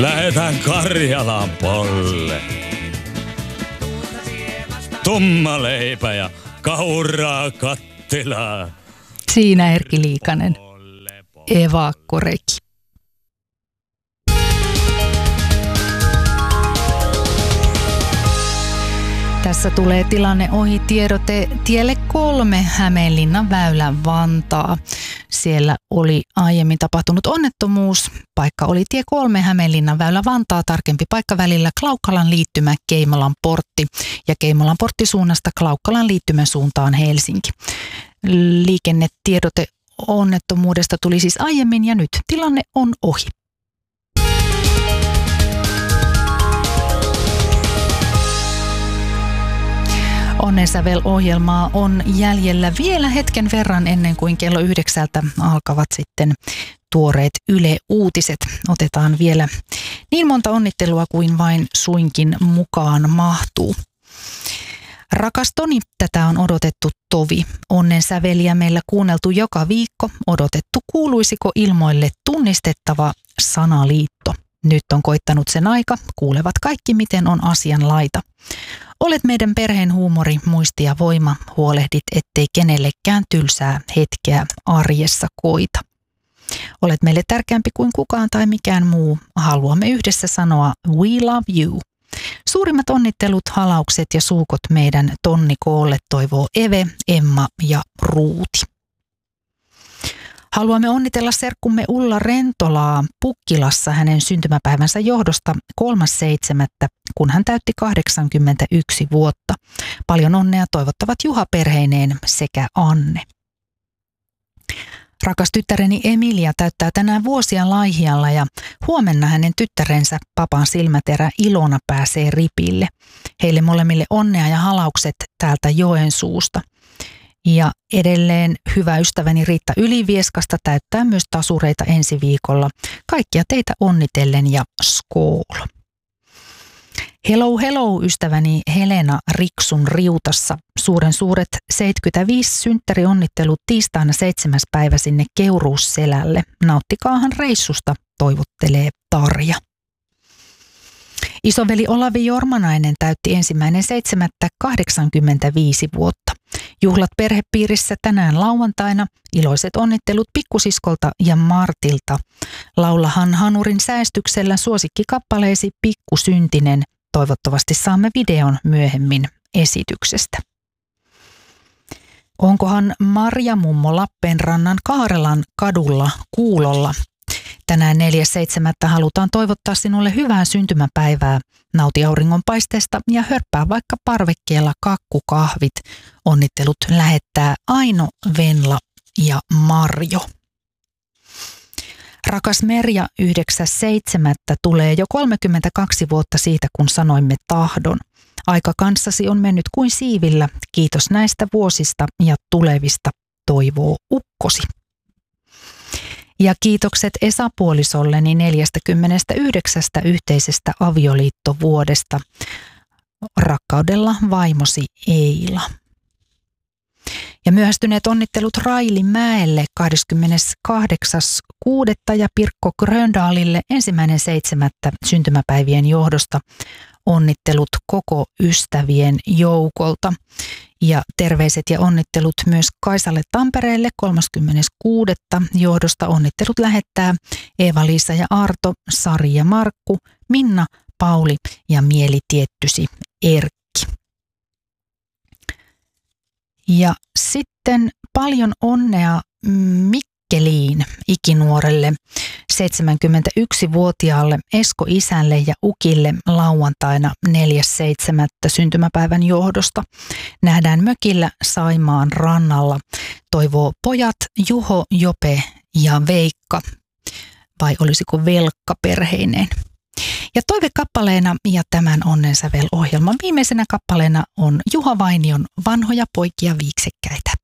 Lähetään Karjalan polle. Tumma leipä ja kauraa kattilaa. Siinä Erkki Liikanen. Evakkoreki. Tässä tulee tilanne ohi tiedote tielle 3 Hämeenlinnan väylä Vantaa. Siellä oli aiemmin tapahtunut onnettomuus. Paikka oli tie 3 Hämeenlinnan väylä Vantaa, tarkempi paikka välillä Klaukkalan liittymä Keimolan portti ja Keimolan porttisuunnasta Klaukkalan liittymän suuntaan Helsinki. Liikennetiedote onnettomuudesta tuli siis aiemmin ja nyt tilanne on ohi. Onnensävel-ohjelmaa on jäljellä vielä hetken verran ennen kuin kello 9 alkavat sitten tuoreet Yle Uutiset. Otetaan vielä niin monta onnittelua kuin vain suinkin mukaan mahtuu. Rakas Toni, tätä on odotettu tovi. Onnensäveliä meillä kuunneltu joka viikko. Odotettu kuuluisiko ilmoille tunnistettava sanaliitto. Nyt on koittanut sen aika. Kuulevat kaikki, miten on asian laita. Olet meidän perheen huumori, muisti ja voima. Huolehdit, ettei kenellekään tylsää hetkeä arjessa koita. Olet meille tärkeämpi kuin kukaan tai mikään muu. Haluamme yhdessä sanoa we love you. Suurimmat onnittelut, halaukset ja suukot meidän Tonni Koolle toivoo Eve, Emma ja Ruuti. Haluamme onnitella serkkumme Ulla Rentolaa Pukkilassa hänen syntymäpäivänsä johdosta 3.7., kun hän täytti 81 vuotta. Paljon onnea toivottavat Juha perheineen sekä Anne. Rakas tyttäreni Emilia täyttää tänään vuosia Laihialla ja huomenna hänen tyttärensä papan silmäterä Ilona pääsee ripille. Heille molemmille onnea ja halaukset täältä Joensuusta. Ja edelleen hyvä ystäväni Riitta Ylivieskasta täyttää myös tasureita ensi viikolla. Kaikkia teitä onnitellen ja skool. Hello hello ystäväni Helena Riksun Riutassa. Suuret 75 synttärionnittelut tiistaina 7. päivä sinne Keuruusselälle. Nauttikaahan reissusta, toivottelee Tarja. Isoveli Olavi Jormanainen täytti 1.7. 85 vuotta. Juhlat perhepiirissä tänään lauantaina. Iloiset onnittelut pikkusiskolta ja Martilta. Laulahan Hanurin säästyksellä suosikkikappaleesi Pikkusyntinen. Toivottavasti saamme videon myöhemmin esityksestä. Onkohan Marja mummo Lappeenrannan Kaarelan kadulla Kuulolla? Tänään 4.7. halutaan toivottaa sinulle hyvää syntymäpäivää. Nauti auringonpaisteesta ja hörppää vaikka parvekkeella kakkukahvit. Onnittelut lähettää Aino, Venla ja Marjo. Rakas Merja, 9.7. tulee jo 32 vuotta siitä, kun sanoimme tahdon. Aika kanssasi on mennyt kuin siivillä. Kiitos näistä vuosista ja tulevista, toivoo ukkosi. Ja kiitokset Esa-puolisolleni 49 yhteisestä avioliittovuodesta. Rakkaudella vaimosi Eila. Ja myöhästyneet onnittelut Raili Mäelle 28.6. ja Pirkko Gröndalille 1.7. syntymäpäivien johdosta. Onnittelut koko ystävien joukolta. Ja terveiset ja onnittelut myös Kaisalle Tampereelle 36. johdosta. Onnittelut lähettää Eeva-Liisa ja Arto, Sari ja Markku, Minna, Pauli ja mielitiettysi Erkki. Ja sitten paljon onnea Mikkeliin ikinuorelle 71-vuotiaalle Esko isälle ja ukille lauantaina 4.7. syntymäpäivän johdosta. Nähdään mökillä Saimaan rannalla. Toivoo pojat Juho, Jope ja Veikka. Vai olisiko Velkka perheineen? Ja toivekappaleena ja tämän Onnensävel-ohjelman viimeisenä kappaleena on Juha Vainion Vanhoja poikia viiksekkäitä.